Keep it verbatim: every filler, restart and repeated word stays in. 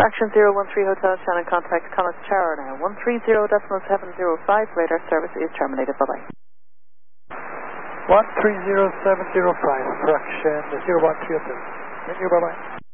Fraction zero one three Hotel Shannon, contact Connacht Tower now. one three zero point seven zero five, radar service is terminated. Bye-bye. one three zero seven zero five, fraction zero one three Hotel. Thank you, bye-bye.